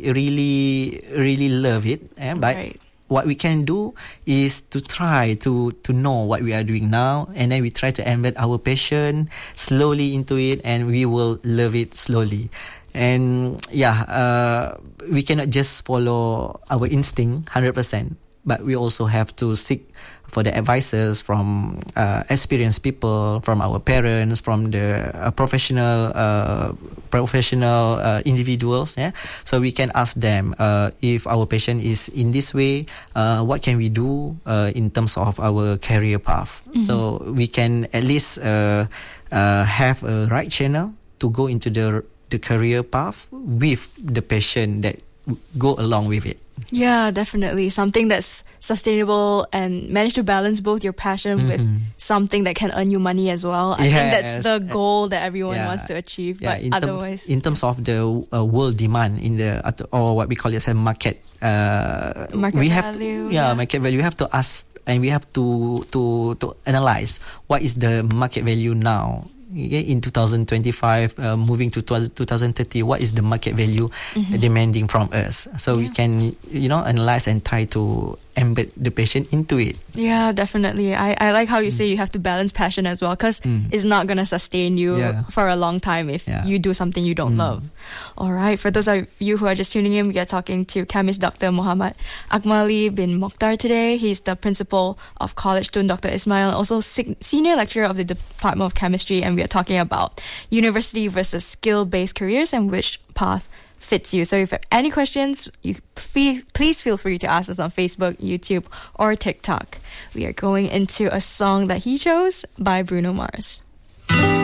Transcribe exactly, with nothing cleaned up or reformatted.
really, really love it. Eh? But right. what we can do is to try to to know what we are doing now, and then we try to embed our passion slowly into it, and we will love it slowly. And yeah, uh, we cannot just follow our instinct one hundred percent, but we also have to seek for the advices from uh, experienced people, from our parents, from the uh, professional uh, professional uh, individuals. Yeah, so we can ask them uh, if our patient is in this way, uh, what can we do uh, in terms of our career path. Mm-hmm. So we can at least uh, uh, have a right channel to go into the the career path with the patient that go along with it. Yeah, definitely. Something that's sustainable and manage to balance both your passion mm-hmm. with something that can earn you money as well. I yes. think that's the goal that everyone yeah. wants to achieve. Yeah. But in otherwise, terms, in terms of the uh, world demand in the or what we call it as a market, uh, market we value, have to, yeah, yeah, market value. We have to ask and we have to to to analyze what is the market value now. In twenty twenty-five, uh, moving to twenty thirty, what is the market value mm-hmm. demanding from us? So yeah. we can, you know, analyze and try to embed the patient into it. Yeah, definitely. I, I like how you mm. say you have to balance passion as well, because mm. it's not going to sustain you yeah. for a long time if yeah. you do something you don't mm. love. All right. For those of you who are just tuning in, we are talking to chemist Doctor Muhammad Akmali bin Mokhtar today. He's the principal of College Tun Doctor Ismail, also senior lecturer of the Department of Chemistry, and we are talking about university versus skill-based careers and which path fits you. So if you have any questions, you please, please feel free to ask us on Facebook, YouTube, or TikTok. We are going into a song that he chose by Bruno Mars.